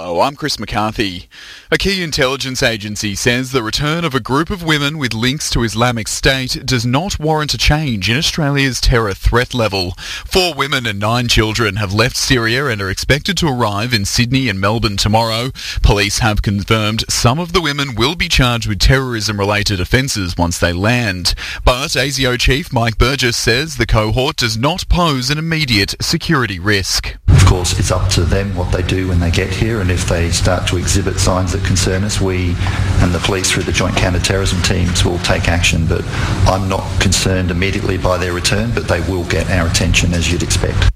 I'm Chris McCarthy. A key intelligence agency says the return of a group of women with links to Islamic State does not warrant a change in Australia's terror threat level. 4 women and 9 children have left Syria and are expected to arrive in Sydney and Melbourne tomorrow. Police have confirmed some of the women will be charged with terrorism-related offences once they land. But ASIO Chief Mike Burgess says the cohort does not pose an immediate security risk. Of course, it's up to them what they do when they get here, and if they start to exhibit signs that concern us, we and the police through the Joint Counter-Terrorism teams will take action. But I'm not concerned immediately by their return, but they will get our attention, as you'd expect.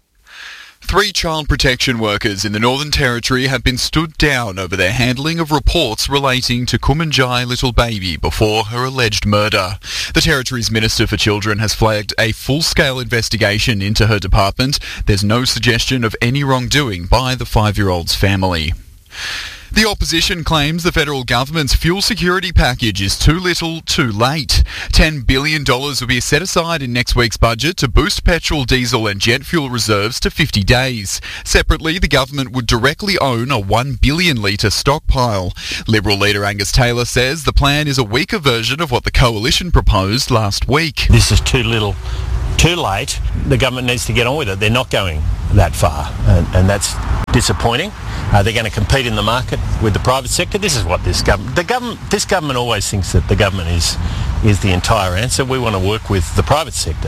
3 child protection workers in the Northern Territory have been stood down over their handling of reports relating to Kumanjai little baby before her alleged murder. The Territory's Minister for Children has flagged a full-scale investigation into her department. There's no suggestion of any wrongdoing by the 5-year-old's family. The opposition claims the federal government's fuel security package is too little, too late. $10 billion will be set aside in next week's budget to boost petrol, diesel and jet fuel reserves to 50 days. Separately, the government would directly own a 1 billion litre stockpile. Liberal leader Angus Taylor says the plan is a weaker version of what the coalition proposed last week. This is too little, too late. The government needs to get on with it. They're not going that far, and that's disappointing. They're going to compete in the market with the private sector. This is what this government always thinks that the government is the entire answer. We want to work with the private sector.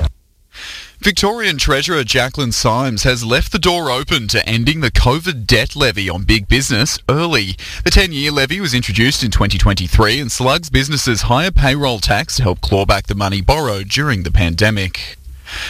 Victorian Treasurer Jacqueline Symes has left the door open to ending the COVID debt levy on big business early. The 10-year levy was introduced in 2023 and slugs businesses' higher payroll tax to help claw back the money borrowed during the pandemic.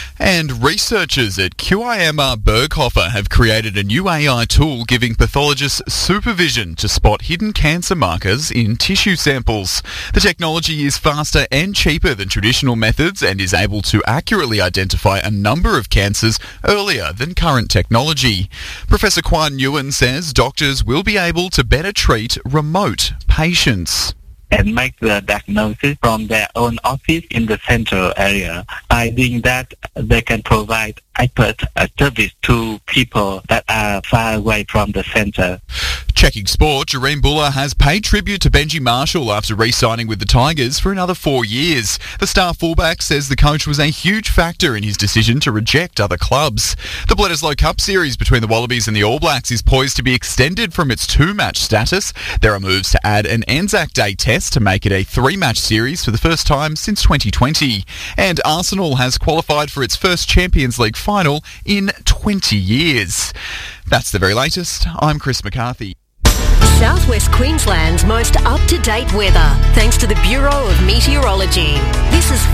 And researchers at QIMR Berghofer have created a new AI tool giving pathologists supervision to spot hidden cancer markers in tissue samples. The technology is faster and cheaper than traditional methods and is able to accurately identify a number of cancers earlier than current technology. Professor Kwan Nguyen says doctors will be able to better treat remote patients and make the diagnosis from their own office in the central area. By doing that, they can provide expert service to people that are far away from the centre. Checking sport, Jareen Buller has paid tribute to Benji Marshall after re-signing with the Tigers for another 4 years. The star fullback says the coach was a huge factor in his decision to reject other clubs. The Bledisloe Cup series between the Wallabies and the All Blacks is poised to be extended from its 2-match status. There are moves to add an Anzac Day test to make it a 3-match series for the first time since 2020. And Arsenal has qualified for its first Champions League final in 20 years. That's the very latest. I'm Chris McCarthy. Southwest Queensland's most up-to-date weather, thanks to the Bureau of Meteorology. This is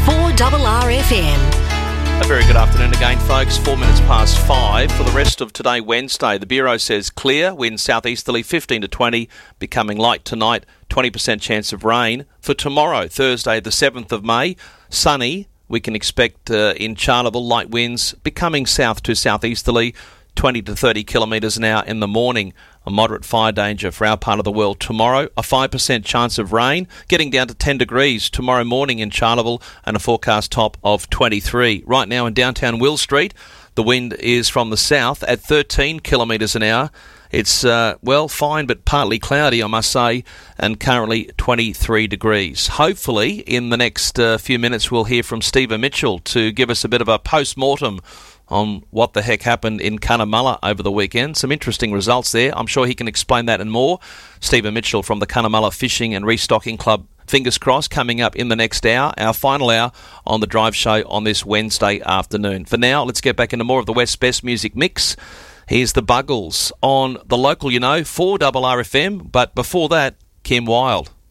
4RRFM. A very good afternoon again, folks. 4 minutes past 5 for the rest of today, Wednesday. The Bureau says clear, winds southeasterly 15 to 20, becoming light tonight, 20% chance of rain. For tomorrow, Thursday, the 7th of May, sunny. We can expect in Charleville light winds becoming south to southeasterly, 20 to 30 kilometres an hour in the morning. A moderate fire danger for our part of the world tomorrow. A 5% chance of rain, getting down to 10 degrees tomorrow morning in Charleville, and a forecast top of 23. Right now in downtown Will Street, the wind is from the south at 13 kilometres an hour. It's, fine but partly cloudy, I must say, and currently 23 degrees. Hopefully, in the next few minutes, we'll hear from Stephen Mitchell to give us a bit of a post-mortem on what the heck happened in Cunnamulla over the weekend. Some interesting results there. I'm sure he can explain that and more. Stephen Mitchell from the Cunnamulla Fishing and Restocking Club. Fingers crossed, coming up in the next hour, our final hour on the Drive Show on this Wednesday afternoon. For now, let's get back into more of the West's Best Music Mix. Here's the Buggles on the local, 4RRFM, but before that, Kim Wilde.